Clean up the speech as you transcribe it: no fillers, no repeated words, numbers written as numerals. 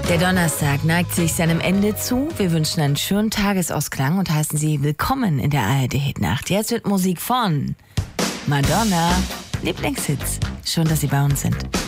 Der Donnerstag neigt sich seinem Ende zu. Wir wünschen einen schönen Tagesausklang und heißen Sie willkommen in der ARD-Hitnacht. Jetzt wird Musik von Madonna. Lieblingshits. Schön, dass Sie bei uns sind.